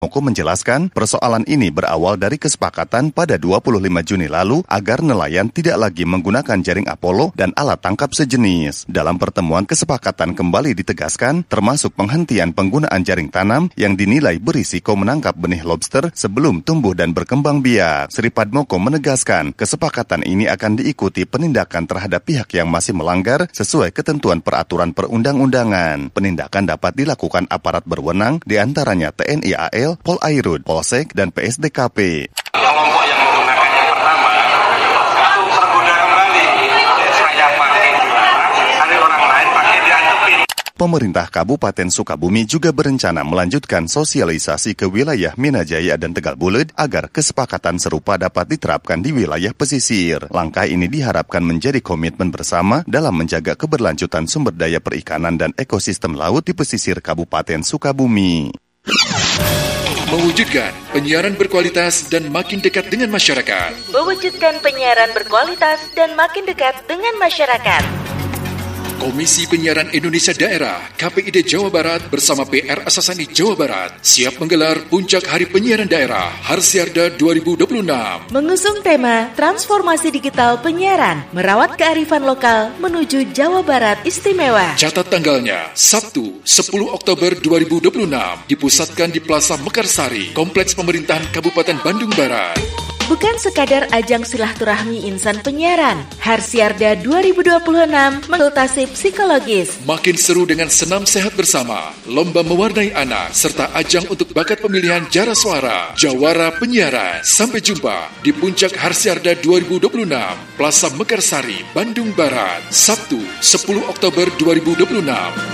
Moko menjelaskan persoalan ini berawal dari kesepakatan pada 25 Juni lalu agar nelayan tidak lagi menggunakan jaring Apollo dan alat tangkap sejenis. Dalam pertemuan kesepakatan kembali ditegaskan termasuk penghentian penggunaan jaring tanam yang dinilai berisiko menangkap benih lobster sebelum tumbuh dan berkembang biak. Sri Padmoko menegaskan kesepakatan ini akan diikuti penindakan terhadap pihak yang masih melanggar sesuai ketentuan peraturan perundang-undangan. Penindakan dapat dilakukan aparat berwenang diantaranya TNI AL, Polairut, Polsek, dan PSDKP. Kelompok yang menggunakan yang pertama itu tergoda kembali. Saya pakai dilarang, ada orang lain pakai diantepin. Pemerintah Kabupaten Sukabumi juga berencana melanjutkan sosialisasi ke wilayah Minajaya dan Tegal Bulet agar kesepakatan serupa dapat diterapkan di wilayah pesisir. Langkah ini diharapkan menjadi komitmen bersama dalam menjaga keberlanjutan sumber daya perikanan dan ekosistem laut di pesisir Kabupaten Sukabumi. Mewujudkan penyiaran berkualitas dan makin dekat dengan masyarakat. Mewujudkan penyiaran berkualitas dan makin dekat dengan masyarakat. Komisi Penyiaran Indonesia Daerah KPID Jawa Barat bersama PR Asasani Jawa Barat siap menggelar Puncak Hari Penyiaran Daerah Harsiarda 2026. Mengusung tema Transformasi Digital Penyiaran, merawat kearifan lokal menuju Jawa Barat Istimewa. Catat tanggalnya, Sabtu 10 Oktober 2026, dipusatkan di Plaza Mekarsari, Kompleks Pemerintahan Kabupaten Bandung Barat. Bukan sekadar ajang silaturahmi insan penyiaran, Harsiarda 2026 mengkultasi psikologis. Makin seru dengan senam sehat bersama, lomba mewarnai anak, serta ajang untuk bakat pemilihan jara suara, jawara penyiaran. Sampai jumpa di Puncak Harsiarda 2026, Plaza Mekarsari, Bandung Barat, Sabtu 10 Oktober 2026.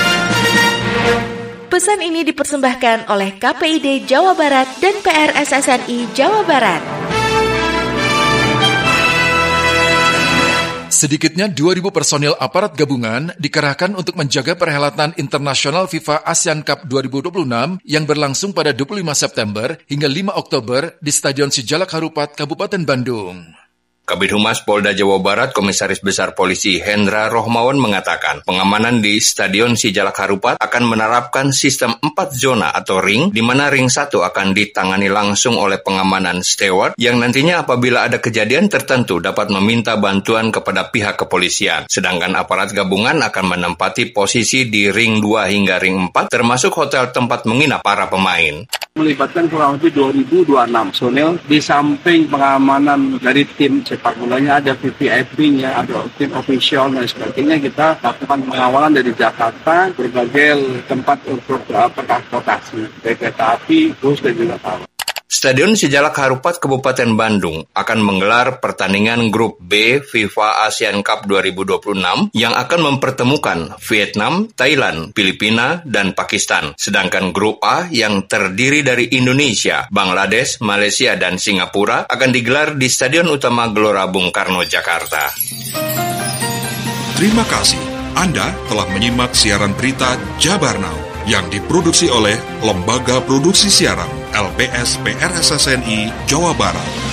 Pesan ini dipersembahkan oleh KPID Jawa Barat dan PRSSNI Jawa Barat. Sedikitnya 2.000 personil aparat gabungan dikerahkan untuk menjaga perhelatan internasional FIFA ASEAN Cup 2026 yang berlangsung pada 25 September hingga 5 Oktober di Stadion Sijalak Harupat, Kabupaten Bandung. Kabid Humas Polda Jawa Barat, Komisaris Besar Polisi Hendra Rohmawan mengatakan pengamanan di Stadion Sijalak Harupat akan menerapkan sistem 4 zona atau ring, di mana ring 1 akan ditangani langsung oleh pengamanan steward yang nantinya apabila ada kejadian tertentu dapat meminta bantuan kepada pihak kepolisian. Sedangkan aparat gabungan akan menempati posisi di ring 2 hingga ring 4 termasuk hotel tempat menginap para pemain. Melibatkan kurang lebih 2.026 personel. Di samping pengamanan dari tim sepak bolanya ada VVIP-nya, ada tim official dan sebagainya. Kita lakukan pengawalan dari Jakarta, berbagai tempat untuk transportasi, baik kereta api, bus dan juga kapal. Stadion Sijalak Harupat Kabupaten Bandung akan menggelar pertandingan Grup B FIFA ASEAN Cup 2026 yang akan mempertemukan Vietnam, Thailand, Filipina, dan Pakistan. Sedangkan Grup A yang terdiri dari Indonesia, Bangladesh, Malaysia, dan Singapura akan digelar di Stadion Utama Gelora Bung Karno, Jakarta. Terima kasih. Anda telah menyimak siaran berita Jabar Now yang diproduksi oleh Lembaga Produksi Siaran LPS PRSSNI Jawa Barat.